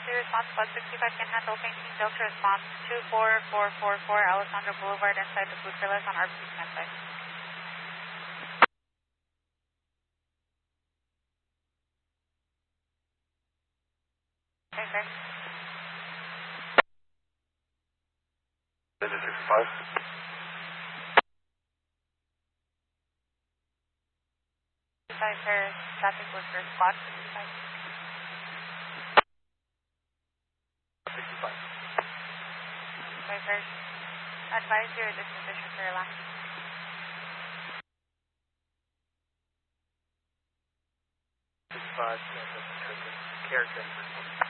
response, Bus 65 can handle painting. Delta response 24444 Alessandro Boulevard inside the food trailers on RP standby. Okay, sir. Delta 65. Sir, traffic was for spot 65. 65. Okay, sir. Advise your disposition for last. 65, character.